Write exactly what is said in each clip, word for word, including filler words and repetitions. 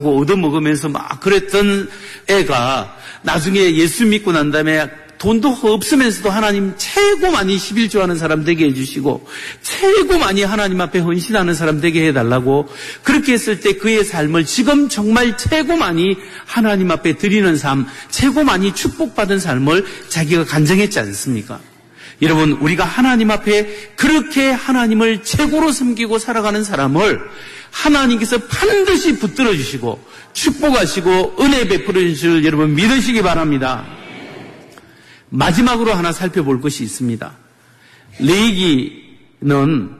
얻어먹으면서 막 그랬던 애가 나중에 예수 믿고 난 다음에 돈도 없으면서도 하나님 최고 많이 십일조하는 사람 되게 해주시고 최고 많이 하나님 앞에 헌신하는 사람 되게 해달라고 그렇게 했을 때 그의 삶을 지금 정말 최고 많이 하나님 앞에 드리는 삶, 최고 많이 축복받은 삶을 자기가 간증했지 않습니까? 여러분, 우리가 하나님 앞에 그렇게 하나님을 최고로 섬기고 살아가는 사람을 하나님께서 반드시 붙들어 주시고 축복하시고 은혜 베풀어 주실 여러분 믿으시기 바랍니다. 마지막으로 하나 살펴볼 것이 있습니다. 레위기는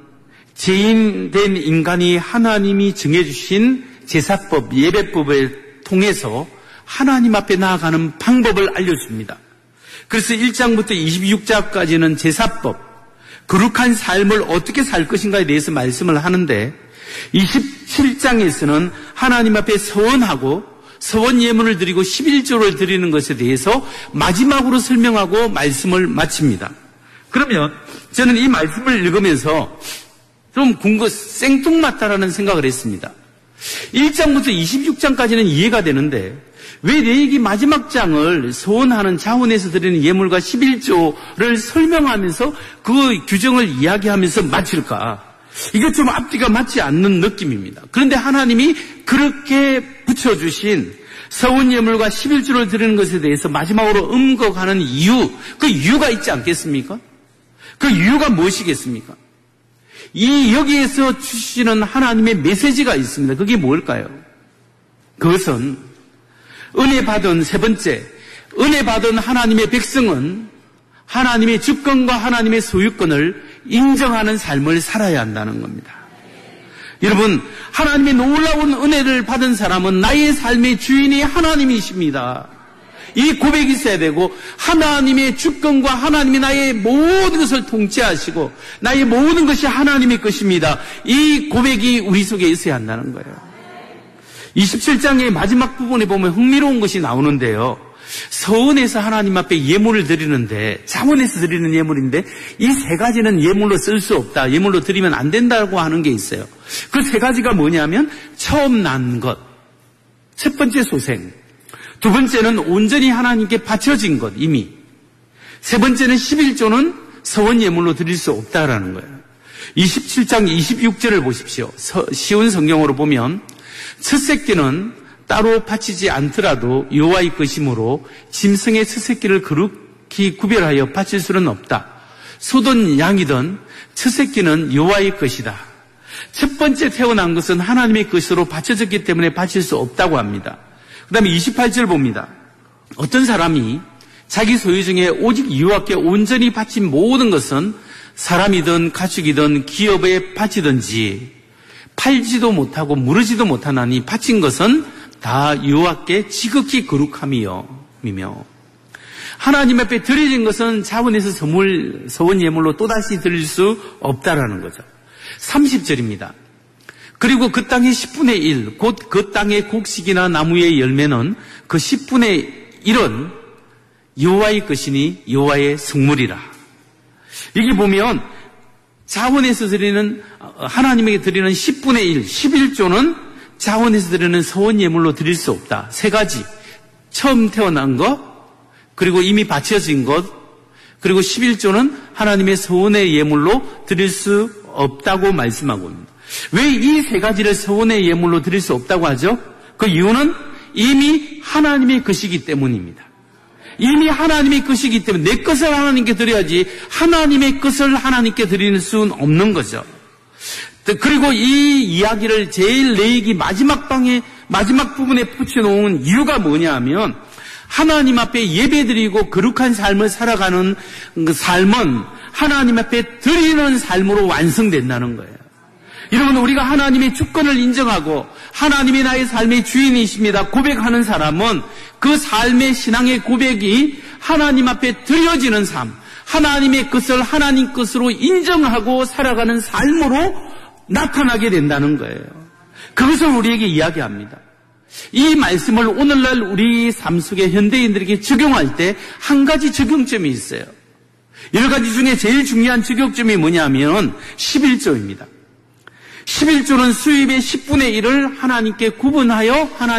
죄인된 인간이 하나님이 정해주신 제사법, 예배법을 통해서 하나님 앞에 나아가는 방법을 알려줍니다. 그래서 일 장부터 이십육 장까지는 제사법, 거룩한 삶을 어떻게 살 것인가에 대해서 말씀을 하는데 이십칠 장에서는 하나님 앞에 서원하고 서원 예물을 드리고 십일조를 드리는 것에 대해서 마지막으로 설명하고 말씀을 마칩니다. 그러면 저는 이 말씀을 읽으면서 좀 궁금, 생뚱맞다라는 생각을 했습니다. 일 장부터 이십육 장까지는 이해가 되는데 왜 레위기 마지막 장을 서원하는 자원에서 드리는 예물과 십일조를 설명하면서 그 규정을 이야기하면서 마칠까? 이게 좀 앞뒤가 맞지 않는 느낌입니다. 그런데 하나님이 그렇게 붙여주신 서원 예물과 십일조를 드리는 것에 대해서 마지막으로 음거가는 이유, 그 이유가 있지 않겠습니까? 그 이유가 무엇이겠습니까? 이 여기에서 주시는 하나님의 메시지가 있습니다. 그게 뭘까요? 그것은 은혜 받은 세 번째, 은혜 받은 하나님의 백성은 하나님의 주권과 하나님의 소유권을 인정하는 삶을 살아야 한다는 겁니다. 여러분, 하나님의 놀라운 은혜를 받은 사람은 나의 삶의 주인이 하나님이십니다. 이 고백이 있어야 되고 하나님의 주권과 하나님이 나의 모든 것을 통치하시고 나의 모든 것이 하나님의 것입니다. 이 고백이 우리 속에 있어야 한다는 거예요. 이십칠 장의 마지막 부분에 보면 흥미로운 것이 나오는데요. 서원에서 하나님 앞에 예물을 드리는데 자원에서 드리는 예물인데 이 세 가지는 예물로 쓸 수 없다. 예물로 드리면 안 된다고 하는 게 있어요. 그 세 가지가 뭐냐면 처음 난 것, 첫 번째 소생, 두 번째는 온전히 하나님께 바쳐진 것 이미, 세 번째는 십일조는 서원 예물로 드릴 수 없다라는 거예요. 이십칠 장 이십육 절을 보십시오. 서, 쉬운 성경으로 보면 첫 새끼는 따로 바치지 않더라도 여호와의 것이므로 짐승의 첫 새끼를 그렇게 구별하여 바칠 수는 없다. 소든 양이든 첫 새끼는 여호와의 것이다. 첫 번째 태어난 것은 하나님의 것으로 바쳐졌기 때문에 바칠 수 없다고 합니다. 그 다음에 이십팔 절 봅니다. 어떤 사람이 자기 소유 중에 오직 여호와께 온전히 바친 모든 것은 사람이든 가축이든 기업에 바치든지 팔지도 못하고 무르지도 못하나니 바친 것은 다 여호와께 지극히 거룩함이요 미며 하나님 앞에 드려진 것은 자원에서 선물, 서원 예물로 또다시 드릴 수 없다라는 거죠. 삼십 절입니다. 그리고 그 땅의 십분의 일, 곧 그 땅의 곡식이나 나무의 열매는 그 십분의 일은 여호와의 것이니 여호와의 성물이라. 여기 보면 자원에서 드리는 하나님에게 드리는 십분의 일, 십일조는 자원에서 드리는 서원 예물로 드릴 수 없다. 세 가지. 처음 태어난 것, 그리고 이미 바쳐진 것, 그리고 십일조는 하나님의 서원의 예물로 드릴 수 없다고 말씀하고 있습니다. 왜 이 세 가지를 서원의 예물로 드릴 수 없다고 하죠? 그 이유는 이미 하나님의 것이기 때문입니다. 이미 하나님의 것이기 때문에 내 것을 하나님께 드려야지 하나님의 것을 하나님께 드리는 수는 없는 거죠. 그리고 이 이야기를 제일 레위기 마지막 방에 마지막 부분에 붙여놓은 이유가 뭐냐 하면 하나님 앞에 예배드리고 거룩한 삶을 살아가는 그 삶은 하나님 앞에 드리는 삶으로 완성된다는 거예요. 여러분, 우리가 하나님의 주권을 인정하고 하나님이 나의 삶의 주인이십니다 고백하는 사람은 그 삶의 신앙의 고백이 하나님 앞에 드려지는 삶, 하나님의 것을 하나님 것으로 인정하고 살아가는 삶으로 나타나게 된다는 거예요. 그것을 우리에게 이야기합니다. 이 말씀을 오늘날 우리 삶 속에 현대인들에게 적용할 때 한 가지 적용점이 있어요. 여러 가지 중에 제일 중요한 적용점이 뭐냐면 십일조입니다. 십일 조는 수입의 십분의 일을 하나님께 구분하여 하나님